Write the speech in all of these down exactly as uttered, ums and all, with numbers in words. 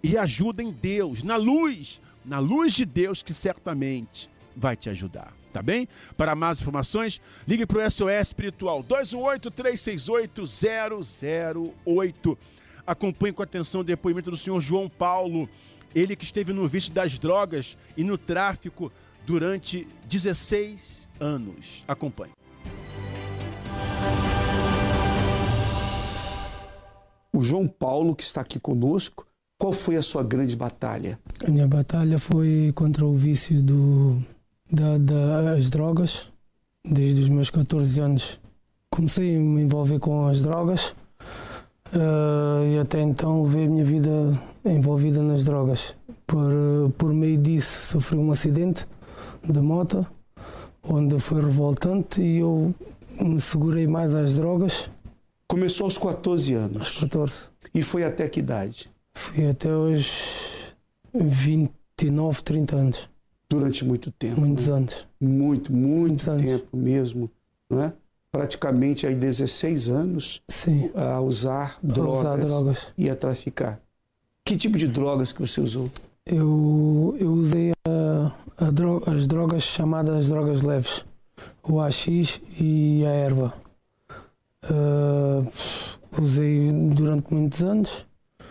e ajuda em Deus, na luz, na luz de Deus, que certamente vai te ajudar, tá bem? Para mais informações, ligue para o S O S Espiritual dois um oito, três seis oito, zero zero oito. Acompanhe com atenção o depoimento do senhor João Paulo, ele que esteve no vício das drogas e no tráfico durante dezesseis anos. Acompanhe. O João Paulo, que está aqui conosco, qual foi a sua grande batalha? A minha batalha foi contra o vício do, da, das drogas. Desde os meus catorze anos comecei a me envolver com as drogas uh, e até então levei a minha vida envolvida nas drogas. Por, por meio disso sofri um acidente de moto, onde foi revoltante e eu me segurei mais às drogas. Começou aos catorze anos? Aos catorze. E foi até que idade? Fui até os vinte e nove, trinta anos. Durante muito tempo. Muitos né? anos. Muito, muito Muitos tempo anos. mesmo, não é? Praticamente aí dezesseis anos. Sim. A usar a drogas, usar drogas e a traficar. Que tipo de drogas que você usou? Eu, eu usei a, a droga, as drogas chamadas drogas leves, o A X e a erva. Uh, usei durante muitos anos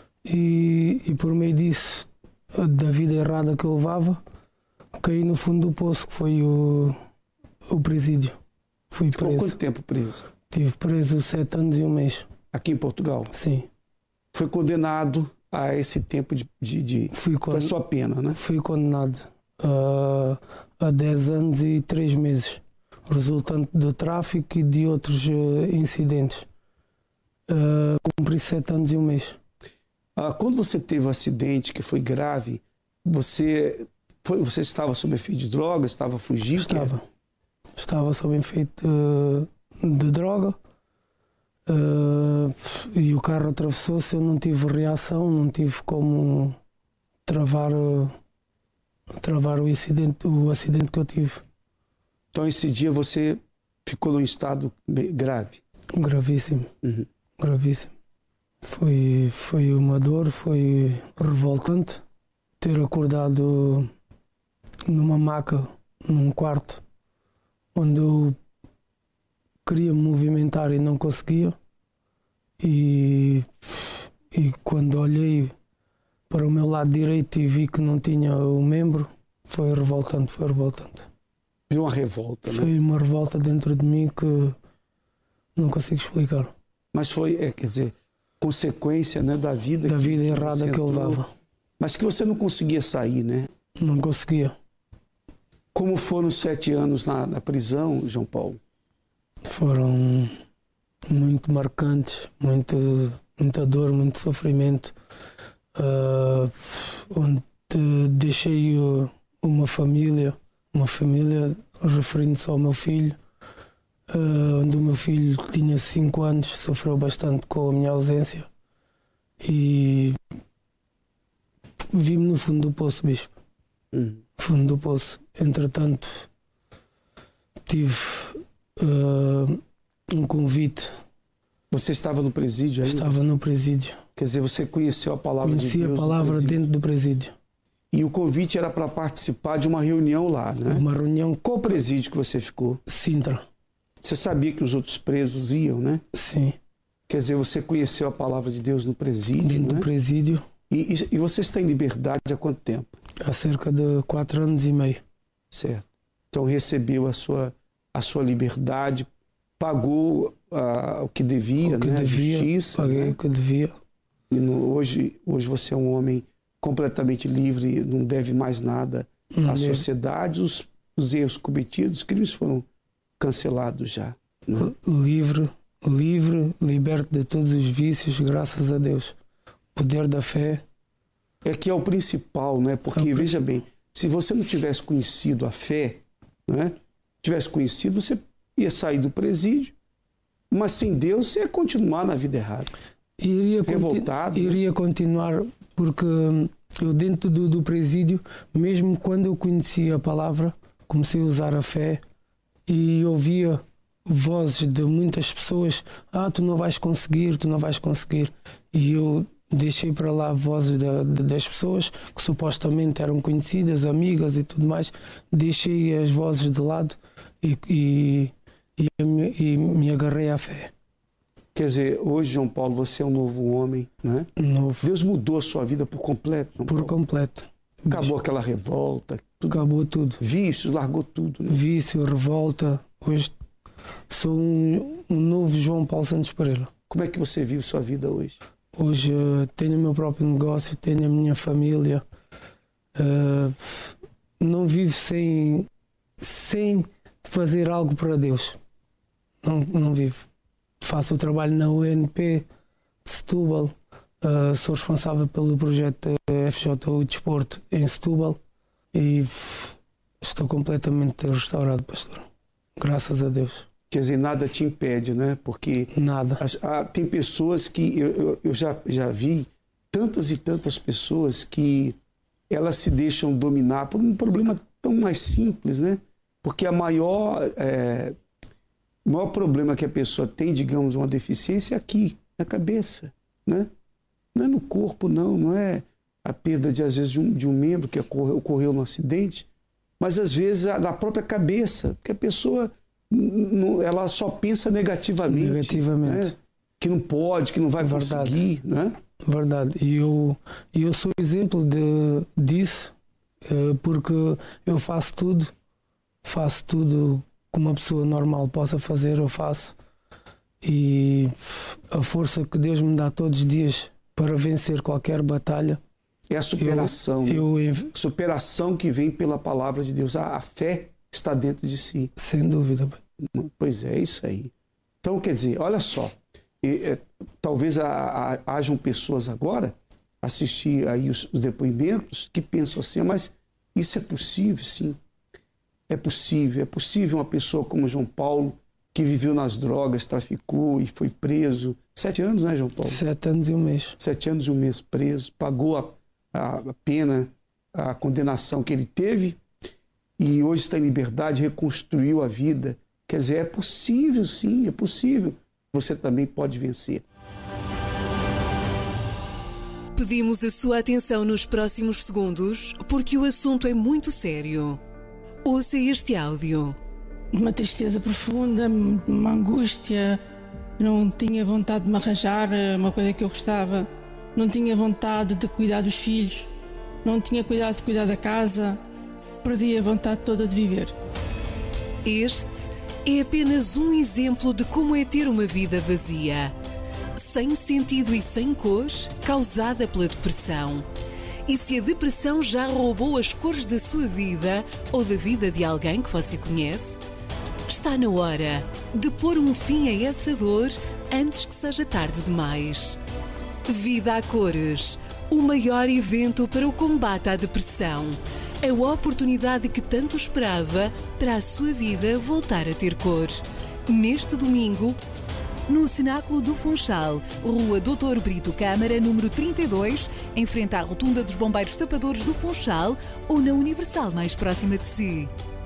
e, e por meio disso, da vida errada que eu levava, caí no fundo do poço, que foi o, o presídio. Fui preso. Ficou quanto tempo preso? Estive preso sete anos e um mês. Aqui em Portugal? Sim. Foi condenado a esse tempo de... de, de... Fui con... Foi a sua pena, né? Fui condenado uh, a dez anos e três meses, resultante do tráfico e de outros uh, incidentes. Uh, cumpri sete anos e um mês. Ah, quando você teve um acidente que foi grave, você, foi, você estava sob efeito de droga, estava fugindo? Estava. Estava sob efeito uh, de droga uh, e o carro atravessou-se, eu não tive reação, não tive como travar, uh, travar o, acidente, o acidente que eu tive. Então esse dia você ficou num estado grave? Gravíssimo. Uhum. Gravíssimo. Foi, foi uma dor, foi revoltante ter acordado numa maca, num quarto, onde eu queria me movimentar e não conseguia. E, e quando olhei para o meu lado direito e vi que não tinha o membro, foi revoltante, foi revoltante. Viu uma revolta, né? Foi uma revolta dentro de mim que não consigo explicar. Mas foi, é, quer dizer, consequência, né, da vida da que, vida que errada que eu levava. Mas que você não conseguia sair, né? Não conseguia. Como foram os sete anos na, na prisão, João Paulo? Foram muito marcantes, muito, muita dor, muito sofrimento, uh, onde deixei uma família, uma família referindo-se ao meu filho, Uh, onde o meu filho tinha cinco anos, sofreu bastante com a minha ausência e vi-me no fundo do poço, bispo. Uhum. Fundo do poço. Entretanto, tive uh, um convite. Você estava no presídio ainda? Estava no presídio. Quer dizer, você conheceu a palavra Conheci de Deus? Conheci a palavra dentro do presídio. E o convite era para participar de uma reunião lá, né? Uma reunião. Qual presídio que você ficou? Sintra. Você sabia que os outros presos iam, né? Sim. Quer dizer, você conheceu a palavra de Deus no presídio, Dentro né? do presídio. E, e, e você está em liberdade há quanto tempo? Há cerca de quatro anos e meio. Certo. Então recebeu a sua, a sua liberdade, pagou uh, o que devia, o que né? devia, a justiça. Paguei né? o que devia. E no, hoje, hoje você é um homem completamente livre, não deve mais nada não à deve. sociedade. Os, os erros cometidos, os crimes foram cancelados já. Né? Livre, livre, liberto de todos os vícios, graças a Deus. Poder da fé. É que é o principal, né? Porque, é veja bem, se você não tivesse conhecido a fé, né? Tivesse conhecido, você ia sair do presídio, mas sem Deus você ia continuar na vida errada. Iria, revoltado. Conti- iria continuar, porque eu dentro do, do presídio, mesmo quando eu conhecia a palavra, comecei a usar a fé e ouvia vozes de muitas pessoas: ah, tu não vais conseguir, tu não vais conseguir. E eu deixei para lá vozes da, das pessoas que supostamente eram conhecidas, amigas e tudo mais. Deixei as vozes de lado e, e, e, e me agarrei à fé. Quer dizer, hoje, João Paulo, você é um novo homem, né? Novo. Deus mudou a sua vida por completo. João Por Paulo. completo. Acabou aquela revolta. Tudo. Acabou tudo. Vícios, largou tudo. Né? Vício, revolta. Hoje sou um, um novo João Paulo Santos Pereira. Como é que você vive sua vida hoje? Hoje uh, tenho o meu próprio negócio, tenho a minha família. Uh, não vivo sem, sem fazer algo para Deus. Não, não vivo. Faço o trabalho na U N P de Setúbal. Uh, sou responsável pelo projeto F J U Desporto em Setúbal. E uh, estou completamente restaurado, pastor. Graças a Deus. Quer dizer, nada te impede, né? Porque nada. As, ah, tem pessoas que eu, eu, eu já, já vi tantas e tantas pessoas que elas se deixam dominar por um problema tão mais simples, né? Porque a maior, é, o maior problema que a pessoa tem, digamos, uma deficiência é aqui, na cabeça, né? Não é no corpo, não, não é a perda de às vezes de um, de um membro que ocorreu, ocorreu num acidente, mas às vezes a, da própria cabeça, porque a pessoa ela só pensa negativamente, negativamente. Né? Que não pode, que não vai Verdade. conseguir, né? Verdade. E eu, eu sou exemplo de, disso, porque eu faço tudo, faço tudo que uma pessoa normal possa fazer, eu faço. E a força que Deus me dá todos os dias para vencer qualquer batalha é a superação. Eu, eu, superação que vem pela palavra de Deus. A, a fé está dentro de si. Sem dúvida. Pois é, isso aí. Então, quer dizer, olha só, e, é, talvez a, a, hajam pessoas agora, assistir aí os, os depoimentos, que pensam assim, mas isso é possível, sim. É possível. É possível uma pessoa como João Paulo, que viveu nas drogas, traficou e foi preso. Sete anos, né, João Paulo? Sete anos e um mês. Sete anos e um mês preso, pagou a, a, a pena, a condenação que ele teve, e hoje está em liberdade, reconstruiu a vida. Quer dizer, é possível, sim, é possível. Você também pode vencer. Pedimos a sua atenção nos próximos segundos, porque o assunto é muito sério. Ouça este áudio. Uma tristeza profunda, uma angústia. Não tinha vontade de me arranjar uma coisa que eu gostava. Não tinha vontade de cuidar dos filhos. Não tinha cuidado de cuidar da casa. Perdi a vontade toda de viver. Este é apenas um exemplo de como é ter uma vida vazia, sem sentido e sem cor, causada pela depressão. E se a depressão já roubou as cores da sua vida ou da vida de alguém que você conhece, está na hora de pôr um fim a essa dor antes que seja tarde demais. Vida a cores, o maior evento para o combate à depressão. A oportunidade que tanto esperava para a sua vida voltar a ter cor. Neste domingo, no Cenáculo do Funchal, Rua doutor Brito Câmara, número trinta e dois, em frente à Rotunda dos Bombeiros Tapadores do Funchal, ou na Universal mais próxima de si.